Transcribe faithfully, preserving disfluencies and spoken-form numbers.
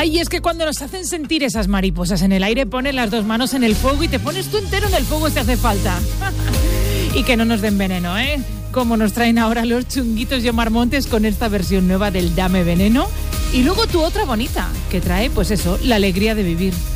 Ay, es que cuando nos hacen sentir esas mariposas en el aire, pones las dos manos en el fuego y te pones tú entero en el fuego si hace falta. Y que no nos den veneno, ¿eh? Como nos traen ahora los Chunguitos y Omar Montes con esta versión nueva del Dame Veneno. Y luego tu otra bonita, que trae, pues eso, la alegría de vivir.